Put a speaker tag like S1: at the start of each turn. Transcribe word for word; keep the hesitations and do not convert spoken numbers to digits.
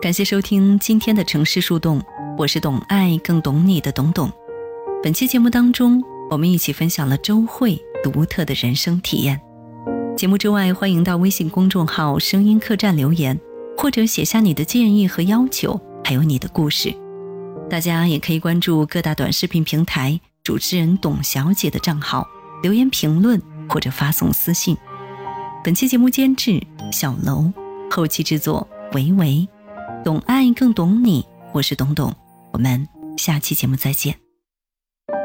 S1: 感谢收听今天的城市树洞，我是懂爱更懂你的董董。本期节目当中，我们一起分享了周慧独特的人生体验。节目之外，欢迎到微信公众号声音客栈留言，或者写下你的建议和要求，还有你的故事。大家也可以关注各大短视频平台主持人董小姐的账号，留言评论或者发送私信。本期节目监制小楼，后期制作维维。懂爱更懂你，我是董董，我们下期节目再见。